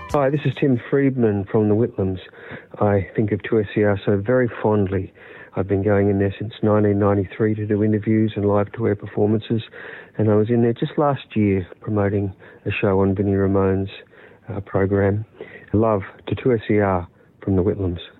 Hi, this is Tim Friedman from the Whitlams. I think of 2SER so very fondly. I've been going in there since 1993 to do interviews and live to air performances, and I was in there just last year promoting a show on Vinnie Ramone's program. Love to 2SER from the Whitlams.